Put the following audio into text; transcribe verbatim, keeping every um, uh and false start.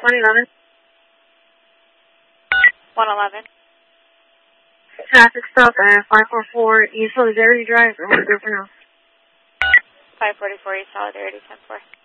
one eleven. one eleven. Traffic stop at five forty-four East Solidarity Drive, or one zero for now. five forty-four East Solidarity, ten four.